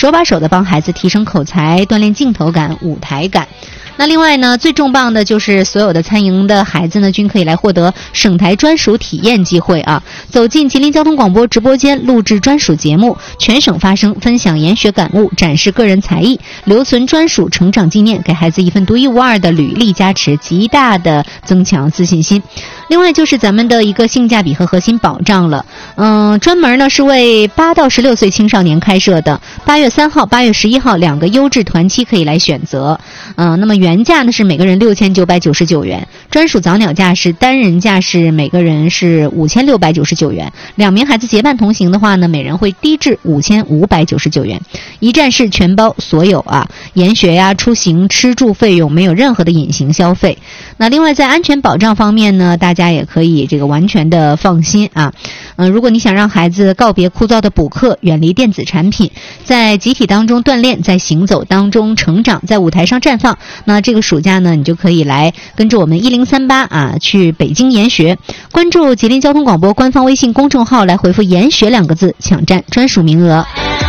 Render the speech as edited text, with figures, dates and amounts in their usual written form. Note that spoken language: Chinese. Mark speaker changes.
Speaker 1: 手把手的帮孩子提升口才，锻炼镜头感、舞台感。那另外呢，最重磅的就是所有的参营的孩子呢，均可以来获得省台专属体验机会啊！走进吉林交通广播直播间，录制专属节目，全省发声，分享研学感悟，展示个人才艺，留存专属成长纪念，给孩子一份独一无二的履历加持，极大的增强自信心。另外就是咱们的一个性价比和核心保障了，专门呢是为8到16岁青少年开设的，8月3号、8月11号2个优质团期可以来选择。那么原价呢是每个人6999元，专属早鸟价是单人价是每个人是5699元，2名孩子结伴同行的话呢，每人会低至5599元，一站式全包所有啊，研学呀、出行、吃住费用没有任何的隐形消费。那另外在安全保障方面呢，大家也可以这个完全的放心啊。如果你想让孩子告别枯燥的补课，远离电子产品，在集体当中锻炼，在行走当中成长，在舞台上绽放，那这个暑假呢，你就可以来跟着我们1038啊，去北京研学。关注吉林交通广播官方微信公众号，来回复研学2个字，抢占专属名额。